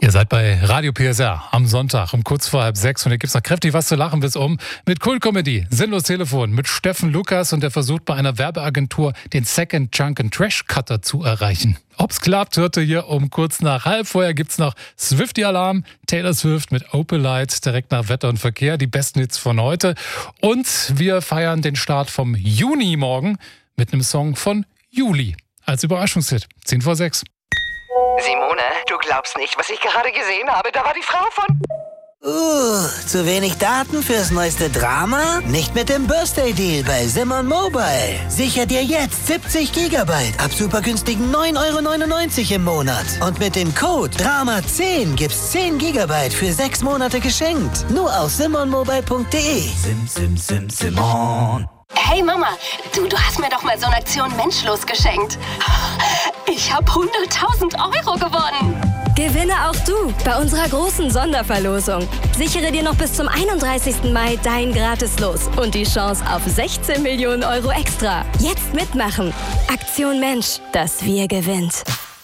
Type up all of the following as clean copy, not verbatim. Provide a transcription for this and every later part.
Ihr seid bei Radio PSR am Sonntag um kurz vor 5:30 und hier gibt's noch kräftig was zu lachen bis mit Kult-Comedy, Sinnlos Telefon, mit Steffen Lukas und der versucht bei einer Werbeagentur den Second Chunk and Trash Cutter zu erreichen. Ob's klappt, hört ihr hier um kurz nach 5:30. Vorher gibt's noch Swiftie-Alarm, Taylor Swift mit Opalite, direkt nach Wetter und Verkehr, die besten Hits von heute. Und wir feiern den Start vom Juni morgen mit einem Song von Juli als Überraschungshit. 5:10. Simone, du glaubst nicht, was ich gerade gesehen habe. Da war die Frau von... Zu wenig Daten fürs neueste Drama? Nicht mit dem Birthday Deal bei Simon Mobile. Sicher dir jetzt 70 GB ab super günstigen 9,99 € im Monat. Und mit dem Code DRAMA10 gibt's 10 GB für 6 Monate geschenkt. Nur auf simonmobile.de. Simon. Hey Mama, du hast mir doch mal so eine Aktion Menschlos geschenkt. Ich habe 100.000 € gewonnen. Gewinne auch du bei unserer großen Sonderverlosung. Sichere dir noch bis zum 31. Mai dein Gratis-Los und die Chance auf 16 Millionen € extra. Jetzt mitmachen. Aktion Mensch, das Wir gewinnt.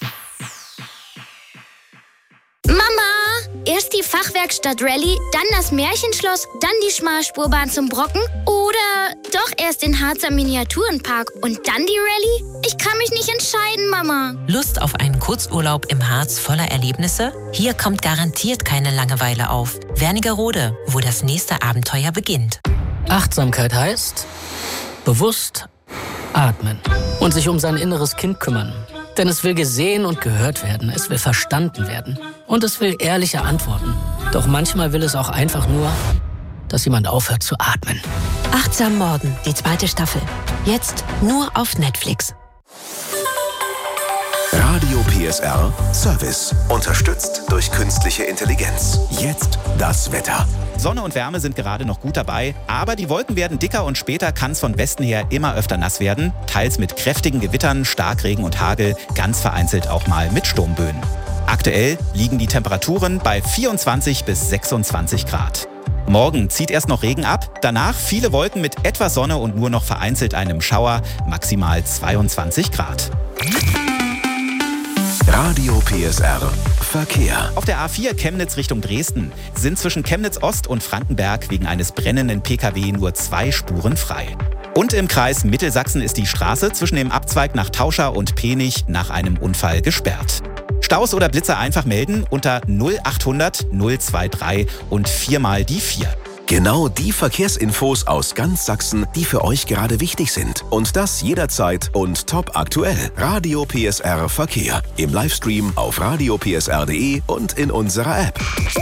Erst die Fachwerkstatt Rallye, dann das Märchenschloss, dann die Schmalspurbahn zum Brocken oder doch erst den Harzer Miniaturenpark und dann die Rallye? Ich kann mich nicht entscheiden, Mama. Lust auf einen Kurzurlaub im Harz voller Erlebnisse? Hier kommt garantiert keine Langeweile auf. Wernigerode, wo das nächste Abenteuer beginnt. Achtsamkeit heißt bewusst atmen und sich um sein inneres Kind kümmern. Denn es will gesehen und gehört werden, es will verstanden werden und es will ehrliche Antworten. Doch manchmal will es auch einfach nur, dass jemand aufhört zu atmen. Achtsam Morden, die 2. Staffel. Jetzt nur auf Netflix. Radio PSR Service. Unterstützt durch künstliche Intelligenz. Jetzt das Wetter. Sonne und Wärme sind gerade noch gut dabei, aber die Wolken werden dicker und später kann es von Westen her immer öfter nass werden. Teils mit kräftigen Gewittern, Starkregen und Hagel, ganz vereinzelt auch mal mit Sturmböen. Aktuell liegen die Temperaturen bei 24 bis 26 Grad. Morgen zieht erst noch Regen ab, danach viele Wolken mit etwas Sonne und nur noch vereinzelt einem Schauer, maximal 22 Grad. Radio PSR Verkehr. Auf der A4 Chemnitz Richtung Dresden sind zwischen Chemnitz Ost und Frankenberg wegen eines brennenden Pkw nur 2 Spuren frei. Und im Kreis Mittelsachsen ist die Straße zwischen dem Abzweig nach Tauscha und Penich nach einem Unfall gesperrt. Staus oder Blitzer einfach melden unter 0800 023 und 4 die 4. Genau die Verkehrsinfos aus ganz Sachsen, die für euch gerade wichtig sind. Und das jederzeit und top aktuell. Radio PSR Verkehr. Im Livestream auf radiopsr.de und in unserer App.